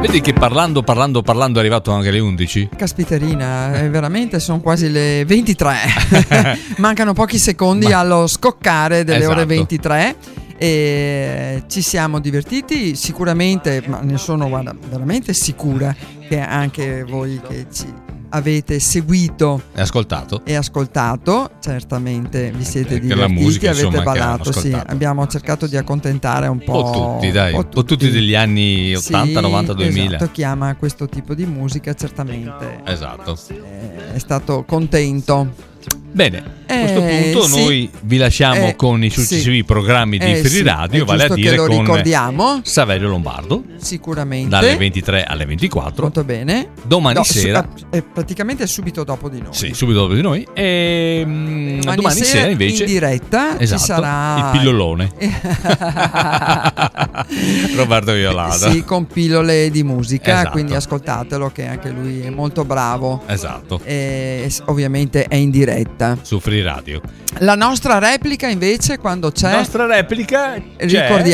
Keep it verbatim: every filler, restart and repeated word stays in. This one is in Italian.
Vedi che parlando, parlando, parlando è arrivato anche alle undici? Caspiterina, eh, veramente sono quasi le ventitré. Mancano pochi secondi Ma... allo scoccare delle esatto. ore ventitré. E ci siamo divertiti sicuramente, ma ne sono guarda, veramente sicura che anche voi che ci avete seguito e ascoltato e ascoltato certamente vi siete eh, divertiti, la musica, avete insomma, ballato, sì, abbiamo cercato di accontentare un po', un po' tutti, dai, un po' tutti, tutti degli anni ottanta, sì, novanta, duemila. Esatto, chi ama questo tipo di musica certamente esatto. è, è stato contento. Bene, a questo eh, punto sì. noi vi lasciamo eh, con i successivi sì. programmi di eh, Free sì. Radio, vale a dire che lo con ricordiamo. Saverio Lombardo, sicuramente dalle ventitré alle ventiquattro. Molto bene. Domani no, sera su, eh, praticamente subito dopo di noi. Sì, subito dopo di noi. E domani, domani sera, sera invece in diretta esatto, ci sarà il pillolone. Roberto Violata. Sì, con pillole di musica, esatto. quindi ascoltatelo che anche lui è molto bravo. Esatto. E ovviamente è in diretta su Free Radio. La nostra replica invece quando c'è La nostra replica ricordiamo